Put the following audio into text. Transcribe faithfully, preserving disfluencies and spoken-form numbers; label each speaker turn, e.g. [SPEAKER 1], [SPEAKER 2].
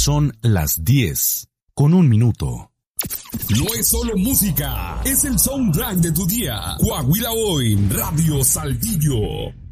[SPEAKER 1] Son las diez, con un minuto.
[SPEAKER 2] No es solo música, es el soundtrack de tu día. Coahuila Hoy, Radio Saltillo.